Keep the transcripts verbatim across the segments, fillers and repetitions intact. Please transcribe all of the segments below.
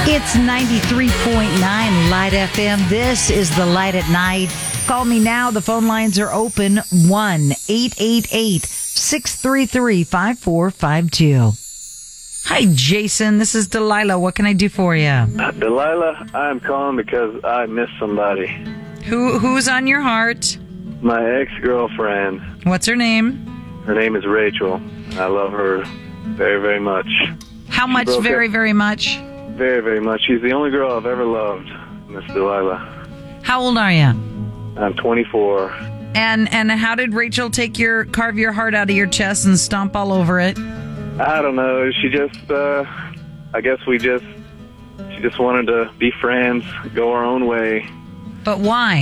It's ninety-three point nine Light F M. This is the Light at Night. Call me now. The phone lines are open. one eight eight eight, six three three, five four five two. Hi, Jason. This is Delilah. What can I do for you? Uh, Delilah, I'm calling because I miss somebody. Who Who's on your heart? My ex-girlfriend. What's her name? Her name is Rachel. I love her very, very much. How She much? broke Very, up- very much. Very, very much. She's the only girl I've ever loved, Miss Delilah. How old are you? I'm twenty-four. And and how did Rachel take your carve your heart out of your chest and stomp all over it? I don't know. She just, uh, I guess we just, she just wanted to be friends, go our own way. But why?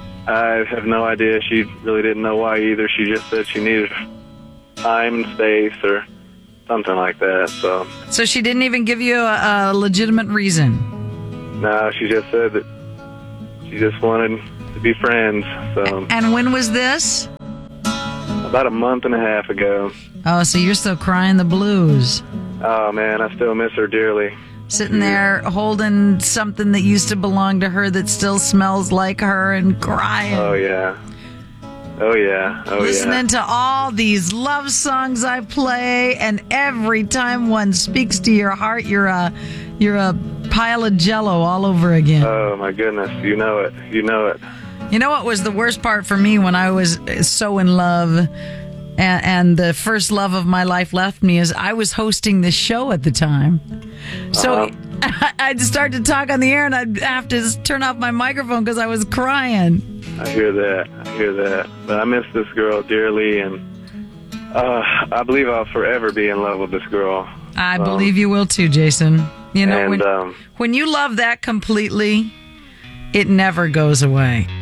I have no idea. She really didn't know why either. She just said she needed time and space or something like that. So, So she didn't even give you a, a legitimate reason. no, she just said that she just wanted to be friends. So, And when was this? about a month and a half ago. Oh, so you're still crying the blues. Oh, man, I still miss her dearly. Sitting there holding something that used to belong to her that still smells like her and crying. Oh, yeah. Oh, yeah. Oh, Listening yeah. to all these love songs I play, and every time one speaks to your heart, you're a, you're a pile of jello all over again. Oh, my goodness. You know it. You know it. You know what was the worst part for me when I was so in love and, and the first love of my life left me is I was hosting this show at the time. So Uh-huh. I'd start to talk on the air and I'd have to turn off my microphone because I was crying. I hear that. I hear that. But I miss this girl dearly, and uh, I believe I'll forever be in love with this girl. I Um, believe you will too, Jason. You know, and, when, um, when you love that completely, it never goes away.